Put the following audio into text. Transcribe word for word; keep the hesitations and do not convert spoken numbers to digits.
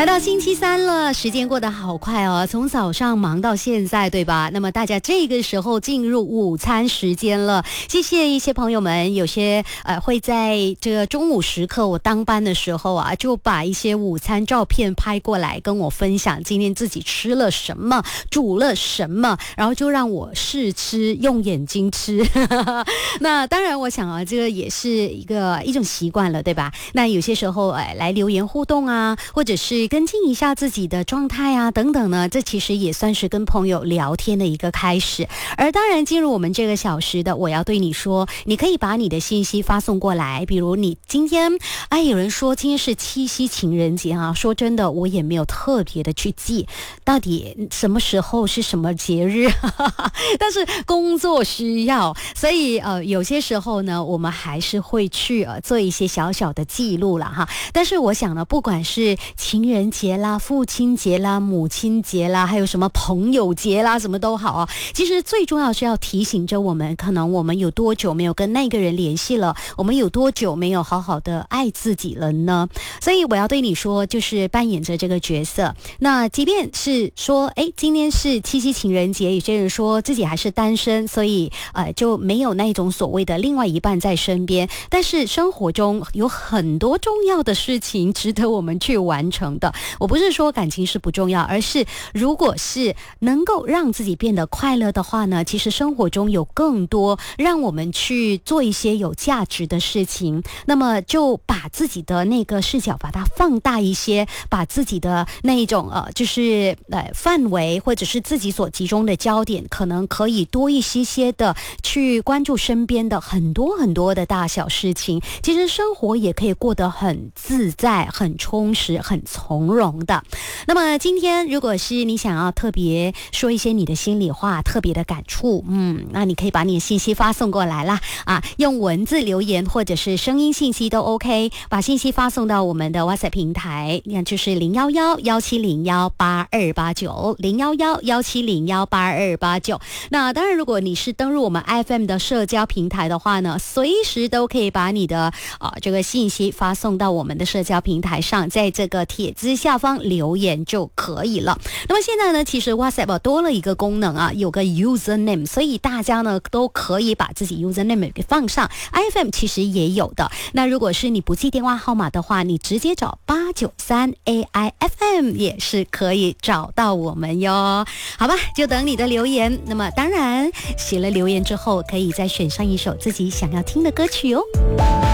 来到星期三了，时间过得好快哦，从早上忙到现在，对吧？那么大家这个时候进入午餐时间了，谢谢一些朋友们，有些呃会在这个中午时刻我当班的时候啊，就把一些午餐照片拍过来跟我分享今天自己吃了什么，煮了什么，然后就让我试吃，用眼睛吃。那当然我想啊，这个也是一个一种习惯了，对吧？那有些时候哎来留言互动啊，或者是跟进一下自己的状态啊等等呢，这其实也算是跟朋友聊天的一个开始。而当然进入我们这个小时的我要对你说，你可以把你的信息发送过来，比如你今天哎有人说今天是七夕情人节啊，说真的我也没有特别的去记到底什么时候是什么节日但是工作需要，所以呃有些时候呢我们还是会去呃做一些小小的记录了哈。但是我想呢，不管是情人节啦、父亲节啦、母亲节啦，还有什么朋友节啦，什么都好啊。其实最重要是要提醒着我们，可能我们有多久没有跟那个人联系了，我们有多久没有好好的爱自己了呢？所以我要对你说，就是扮演着这个角色。那即便是说，哎，今天是七夕情人节，有些人说自己还是单身，所以呃就没有那种所谓的另外一半在身边。但是生活中有很多重要的事情值得我们去完成的。我不是说感情是不重要，而是如果是能够让自己变得快乐的话呢，其实生活中有更多让我们去做一些有价值的事情，那么就把自己的那个视角把它放大一些，把自己的那一种呃就是呃范围或者是自己所集中的焦点，可能可以多一些些的去关注身边的很多很多的大小事情，其实生活也可以过得很自在、很充实、很从容的。那么今天如果是你想要特别说一些你的心里话，特别的感触，嗯，那你可以把你的信息发送过来啦，啊，用文字留言或者是声音信息都 OK， 把信息发送到我们的 WhatsApp 平台，那就是零一一一七零一八二八九 零一一一七零一八二八九。那当然如果你是登入我们 F M 的社交平台的话呢，随时都可以把你的啊、呃、这个信息发送到我们的社交平台上，在这个帖子下方留言就可以了。那么现在呢，其实 WhatsApp 多了一个功能啊，有个 username， 所以大家呢都可以把自己 username 给放上。F M 其实也有的。那如果是你不记电话号码的话，你直接找八九三 A I F M 也是可以找到我们哟。好吧，就等你的留言。那么当然写了留言之后，可以再选上一首自己想要听的歌曲哦。